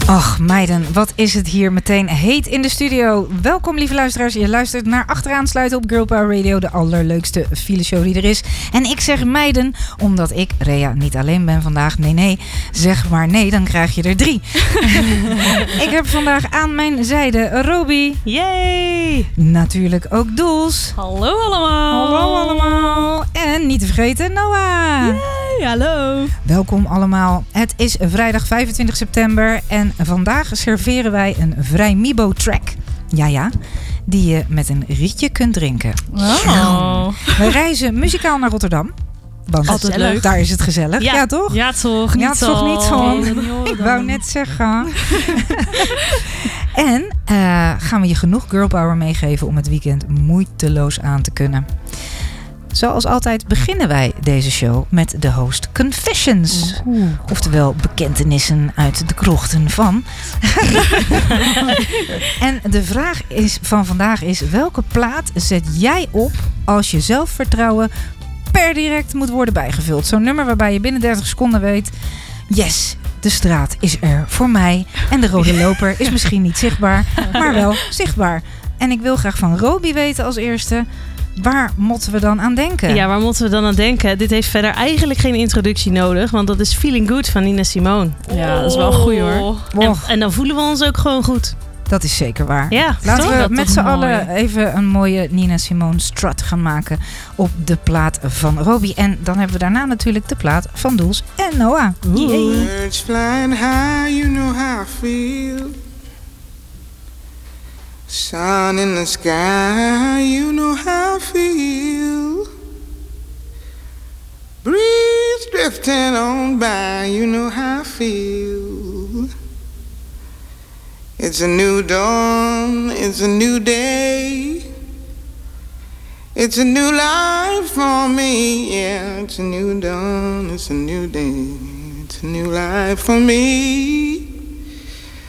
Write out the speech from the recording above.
Och meiden, wat is het hier meteen heet in de studio. Welkom lieve luisteraars, je luistert naar Achteraan Sluiten op Girl Power Radio, de allerleukste fileshow die er is. En ik zeg meiden, omdat ik, Rea, niet alleen ben vandaag. Nee, zeg maar nee, dan krijg je er 3. Ik heb vandaag aan mijn zijde Roby. Yay! Natuurlijk ook Doels. Hallo allemaal! Hallo allemaal! En niet te vergeten Noah. Yay, hallo! Welkom allemaal. Het is vrijdag 25 september en vandaag serveren wij een Vrijmibo-track. Ja, die je met een rietje kunt drinken. Oh. We reizen muzikaal naar Rotterdam. Want altijd leuk. Daar is het gezellig. Ja, toch? Ja, toch? Niet zo. Ik wou net zeggen. En gaan we je genoeg girl power meegeven om het weekend moeiteloos aan te kunnen. Zoals altijd beginnen wij deze show met de host Confessions. Oftewel bekentenissen uit de krochten van. En de vraag van vandaag is: welke plaat zet jij op als je zelfvertrouwen per direct moet worden bijgevuld? Zo'n nummer waarbij je binnen 30 seconden weet: yes, de straat is er voor mij. En de rode loper is misschien niet zichtbaar, maar wel zichtbaar. En ik wil graag van Roby weten als eerste: waar moeten we dan aan denken? Ja, waar moeten we dan aan denken? Dit heeft verder eigenlijk geen introductie nodig, want dat is Feeling Good van Nina Simone. Ja, dat is wel goed hoor. En dan voelen we ons ook gewoon goed. Dat is zeker waar. Ja, laten we met z'n mooi. allen even een mooie Nina Simone strut gaan maken op de plaat van Roby. En dan hebben we daarna natuurlijk de plaat van Doels en Noah. Birds flying high, you know how I feel. Sun in the sky, you know how I feel. Breeze drifting on by, you know how I feel. It's a new dawn, it's a new day. It's a new life for me, yeah. It's a new dawn, it's a new day. It's a new life for me.